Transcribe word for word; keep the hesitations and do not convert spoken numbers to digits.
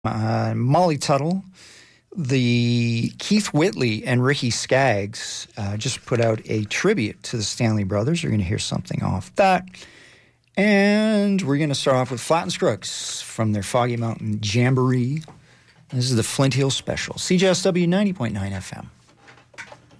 Uh, Molly Tuttle, the Keith Whitley and Ricky Skaggs uh, just put out a tribute to the Stanley Brothers. You're going to hear something off that. And we're going to start off with Flat and Scruggs from their Foggy Mountain Jamboree. This is the Flint Hill Special, C J S W ninety point nine F M.